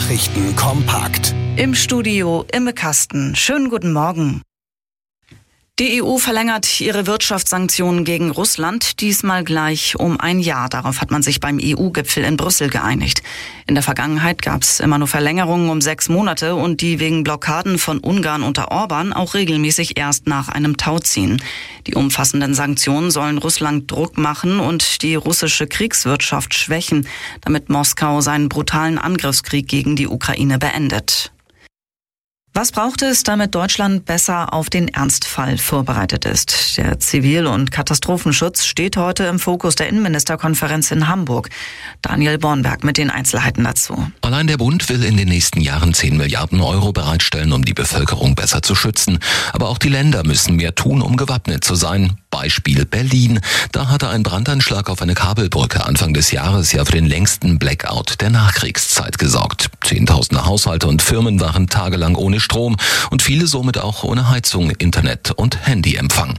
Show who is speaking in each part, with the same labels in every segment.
Speaker 1: Nachrichten kompakt.
Speaker 2: Im Studio Imme Kasten. Schönen guten Morgen. Die EU verlängert ihre Wirtschaftssanktionen gegen Russland, diesmal gleich um ein Jahr. Darauf hat man sich beim EU-Gipfel in Brüssel geeinigt. In der Vergangenheit gab es immer nur Verlängerungen um 6 Monate und die wegen Blockaden von Ungarn unter Orban auch regelmäßig erst nach einem Tauziehen. Die umfassenden Sanktionen sollen Russland Druck machen und die russische Kriegswirtschaft schwächen, damit Moskau seinen brutalen Angriffskrieg gegen die Ukraine beendet. Was braucht es, damit Deutschland besser auf den Ernstfall vorbereitet ist? Der Zivil- und Katastrophenschutz steht heute im Fokus der Innenministerkonferenz in Hamburg. Daniel Bornberg mit den Einzelheiten dazu.
Speaker 3: Allein der Bund will in den nächsten Jahren 10 Milliarden Euro bereitstellen, um die Bevölkerung besser zu schützen. Aber auch die Länder müssen mehr tun, um gewappnet zu sein. Beispiel Berlin. Da hatte ein Brandanschlag auf eine Kabelbrücke Anfang des Jahres ja für den längsten Blackout der Nachkriegszeit gesorgt. Zehntausende Haushalte und Firmen waren tagelang ohne Strom und viele somit auch ohne Heizung, Internet und Handyempfang.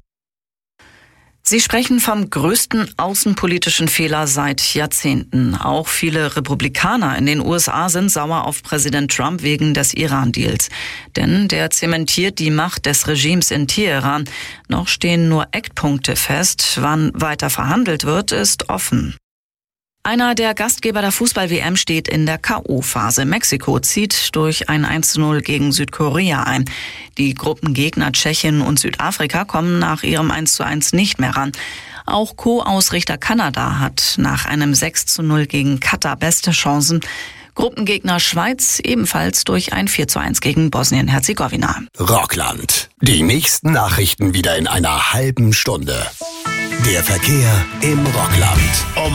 Speaker 2: Sie sprechen vom größten außenpolitischen Fehler seit Jahrzehnten. Auch viele Republikaner in den USA sind sauer auf Präsident Trump wegen des Iran-Deals. Denn der zementiert die Macht des Regimes in Teheran. Noch stehen nur Eckpunkte fest. Wann weiter verhandelt wird, ist offen. Einer der Gastgeber der Fußball-WM steht in der K.O.-Phase. Mexiko zieht durch ein 1:0 gegen Südkorea ein. Die Gruppengegner Tschechien und Südafrika kommen nach ihrem 1:1 nicht mehr ran. Auch Co-Ausrichter Kanada hat nach einem 6:0 gegen Katar beste Chancen. Gruppengegner Schweiz ebenfalls durch ein 4:1 gegen Bosnien-Herzegowina.
Speaker 1: Rockland. Die nächsten Nachrichten wieder in einer halben Stunde. Der Verkehr im Rockland.
Speaker 4: Um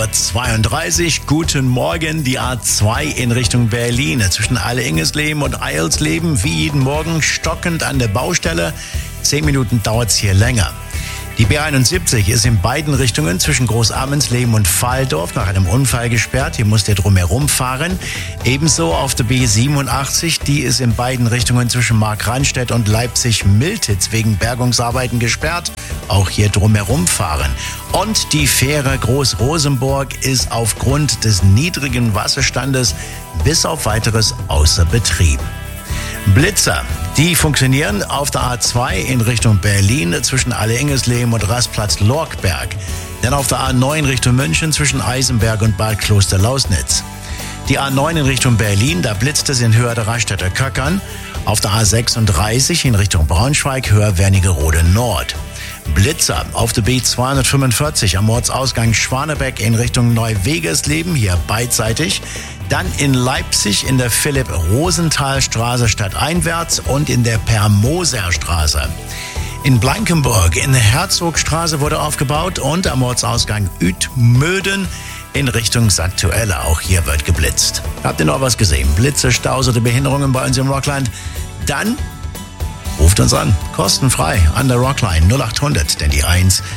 Speaker 4: 8:32 Uhr, guten Morgen, die A2 in Richtung Berlin. Zwischen Alle-Ingesleben und Eilsleben, wie jeden Morgen, stockend an der Baustelle. 10 Minuten dauert's hier länger. Die B71 ist in beiden Richtungen zwischen Großarmensleben und Valdorf nach einem Unfall gesperrt. Hier muss der drumherum fahren. Ebenso auf der B87, die ist in beiden Richtungen zwischen Markranstädt und Leipzig-Miltitz wegen Bergungsarbeiten gesperrt. Auch hier drumherum fahren. Und die Fähre Groß-Rosenburg ist aufgrund des niedrigen Wasserstandes bis auf Weiteres außer Betrieb. Blitzer, die funktionieren auf der A2 in Richtung Berlin zwischen Alle-Ingesleben und Rastplatz-Lorkberg. Dann auf der A9 Richtung München zwischen Eisenberg und Bad Kloster-Lausnitz. Die A9 in Richtung Berlin, da blitzt es in Höhe der Raststätter Köckern. Auf der A36 in Richtung Braunschweig, Höhe Wernigerode Nord. Blitzer auf der B245 am Ortsausgang Schwanebeck in Richtung Neuwegersleben, hier beidseitig. Dann in Leipzig in der Philipp-Rosenthal-Straße stadteinwärts und in der Per-Moser-Straße. In Blankenburg in der Herzogstraße wurde aufgebaut und am Ortsausgang Uetmöden in Richtung St. Tuella. Auch hier wird geblitzt. Habt ihr noch was gesehen? Blitze, Staus oder Behinderungen bei uns im Rockland? Dann ruft uns an, kostenfrei an der Rockline 0800, denn die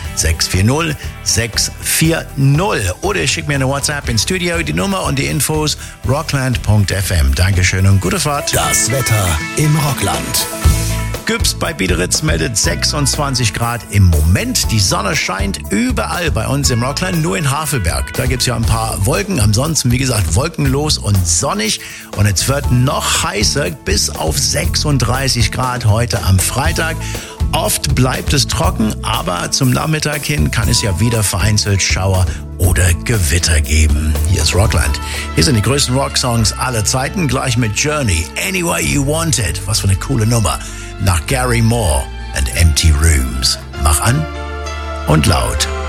Speaker 4: 1640 640. Oder ihr schickt mir eine WhatsApp ins Studio, die Nummer und die Infos rockland.fm. Dankeschön und gute Fahrt.
Speaker 1: Das Wetter im Rockland.
Speaker 4: Güps bei Biederitz meldet 26 Grad im Moment. Die Sonne scheint überall bei uns im Rockland, nur in Havelberg. Da gibt's ja ein paar Wolken. Ansonsten, wie gesagt, wolkenlos und sonnig. Und es wird noch heißer bis auf 36 Grad heute am Freitag. Oft bleibt es trocken, aber zum Nachmittag hin kann es ja wieder vereinzelt Schauer oder Gewitter geben. Hier ist Rockland. Hier sind die größten Rocksongs aller Zeiten, gleich mit Journey, Any Way You Want It. Was für eine coole Nummer. Nach Gary Moore and Empty Rooms. Mach an und laut.